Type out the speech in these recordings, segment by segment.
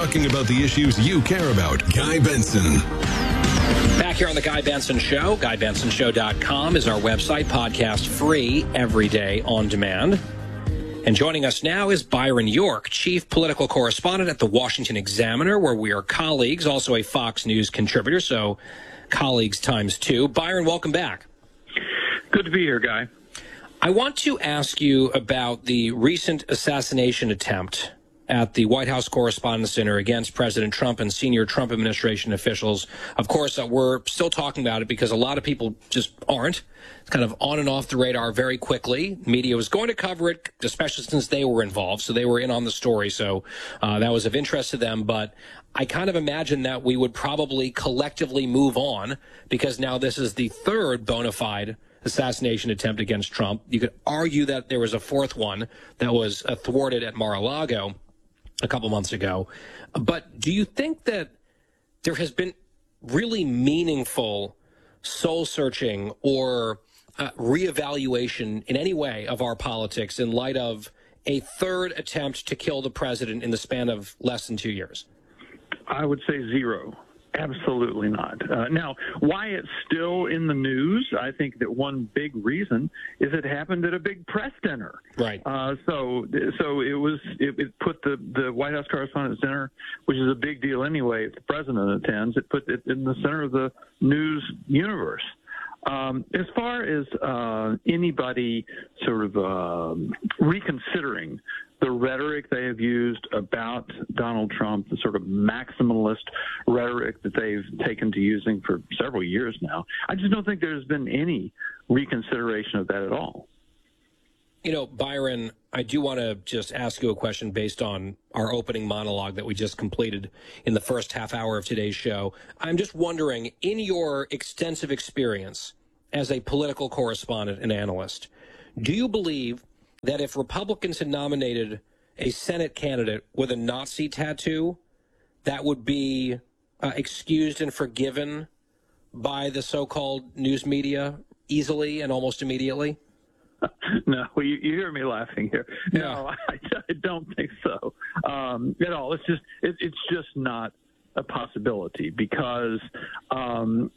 talking about the issues you care about. Guy Benson. Back here on the Guy Benson Show. GuyBensonShow.com is our website, podcast free every day on demand. And joining us now is Byron York, chief political correspondent at the Washington Examiner, where we are colleagues, also a Fox News contributor, so colleagues times two. Byron, welcome back. Good to be here, Guy. I want to ask you about the recent assassination attempt at the White House Correspondents' Dinner against President Trump and senior Trump administration officials. Of course, we're still talking about it because a lot of people just aren't. It's kind of on and off the radar very quickly. Media was going to cover it, especially since they were involved, so they were in on the story. So that was of interest to them. But I kind of imagine that we would probably collectively move on because now this is the third bona fide assassination attempt against Trump. You could argue that there was a fourth one that was thwarted at Mar-a-Lago a couple months ago. But do you think that there has been really meaningful soul-searching or reevaluation in any way of our politics in light of a third attempt to kill the president in the span of less than 2 years? I would say zero. Absolutely not. Now, why it's still in the news, I think that one big reason is it happened at a big press dinner. Right. So it put the White House Correspondents' Dinner, which is a big deal anyway if the president attends, it put it in the center of the news universe. As far as anybody sort of reconsidering the rhetoric they have used about Donald Trump, the sort of maximalist rhetoric that they've taken to using for several years now, I just don't think there's been any reconsideration of that at all. You know, Byron, I do want to just ask you a question based on our opening monologue that we just completed in the first half hour of today's show. I'm just wondering, in your extensive experience as a political correspondent and analyst, do you believe that if Republicans had nominated a Senate candidate with a Nazi tattoo, that would be excused and forgiven by the so-called news media easily and almost immediately? No, you hear me laughing here. No, I don't think so at all. It's just not a possibility because some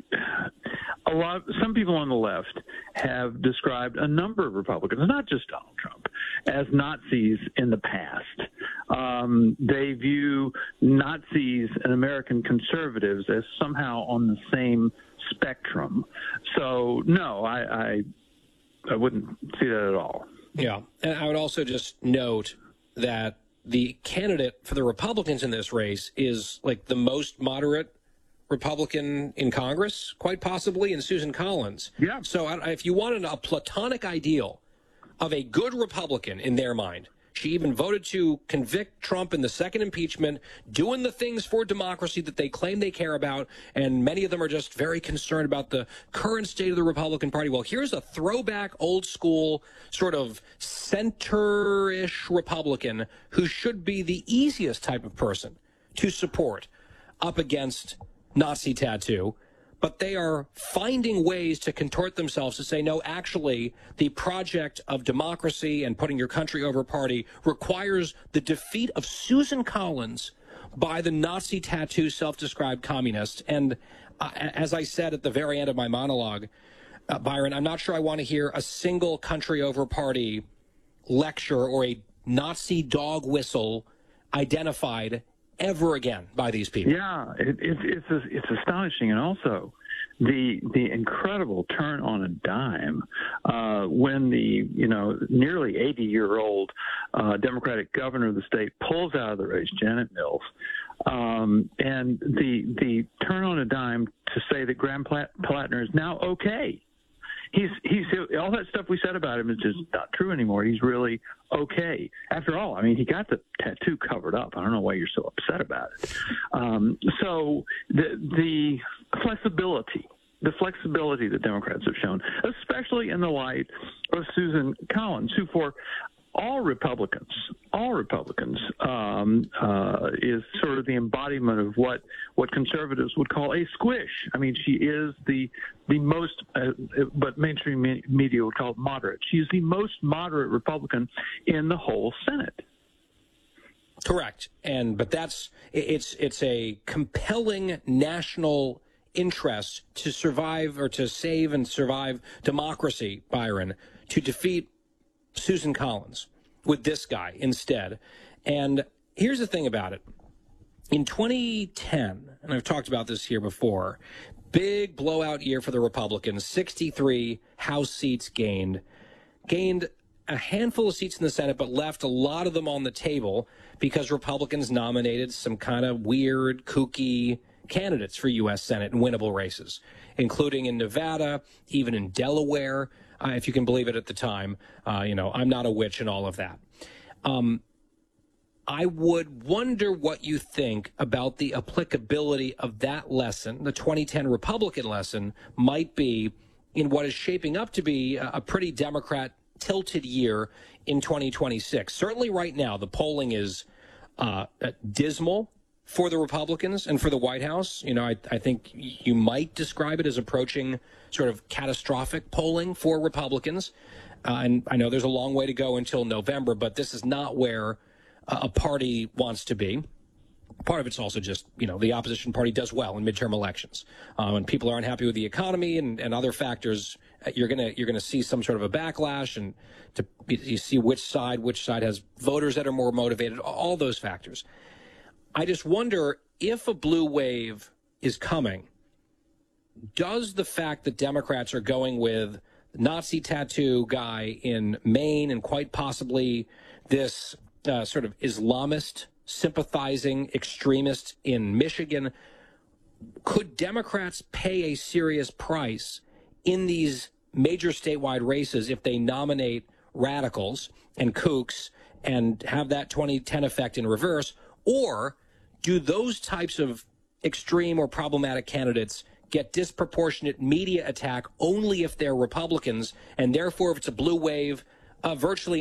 people on the left have described a number of Republicans, not just Donald Trump, as Nazis in the past. They view Nazis and American conservatives as somehow on the same spectrum. So, no, I wouldn't see that at all. Yeah. And I would also just note that the candidate for the Republicans in this race is like the most moderate Republican in Congress, quite possibly, and Susan Collins. Yeah. So if you wanted a platonic ideal of a good Republican in their mind, she even voted to convict Trump in the second impeachment, doing the things for democracy that they claim they care about, and many of them are just very concerned about the current state of the Republican Party. Well, here's a throwback, old-school, sort of center-ish Republican who should be the easiest type of person to support up against Nazi tattoo. But they are finding ways to contort themselves to say, no, actually, the project of democracy and putting your country over party requires the defeat of Susan Collins by the Nazi tattoo self-described communist. And as I said at the very end of my monologue, Byron, I'm not sure I want to hear a single country over party lecture or a Nazi dog whistle identified ever again by these people. Yeah, it's astonishing, and also the incredible turn on a dime when the nearly 80-year-old Democratic governor of the state pulls out of the race, Janet Mills, and the turn on a dime to say that Graham Plattner is now okay. He's all that stuff we said about him is just not true anymore. He's really okay. After all, I mean, he got the tattoo covered up. I don't know why you're so upset about it. So the flexibility that Democrats have shown, especially in the light of Susan Collins, who for all Republicans, is sort of the embodiment of what conservatives would call a squish. I mean, she is the most, but mainstream media would call it moderate. She is the most moderate Republican in the whole Senate. Correct. But it's a compelling national interest to survive or to save and survive democracy, Byron, to defeat Susan Collins with this guy instead. And here's the thing about it. In 2010, and I've talked about this here before, big blowout year for the Republicans, 63 House seats gained a handful of seats in the Senate, but left a lot of them on the table because Republicans nominated some kind of weird, kooky candidates for U.S. Senate in winnable races, including in Nevada, even in Delaware, if you can believe it at the time. I'm not a witch and all of that. I would wonder what you think about the applicability of that lesson, the 2010 Republican lesson, might be in what is shaping up to be a pretty Democrat-tilted year in 2026. Certainly right now, the polling is dismal for the Republicans and for the White House. I think you might describe it as approaching sort of catastrophic polling for Republicans. And I know there's a long way to go until November, but this is not where a party wants to be. Part of it's also just, the opposition party does well in midterm elections. When people aren't happy with the economy and other factors, you're gonna see some sort of a backlash, and you see which side has voters that are more motivated, all those factors. I just wonder if a blue wave is coming, does the fact that Democrats are going with Nazi tattoo guy in Maine and quite possibly this sort of Islamist sympathizing extremist in Michigan, could Democrats pay a serious price in these major statewide races if they nominate radicals and kooks and have that 2010 effect in reverse? Or do those types of extreme or problematic candidates get disproportionate media attack only if they're Republicans, and therefore if it's a blue wave, virtually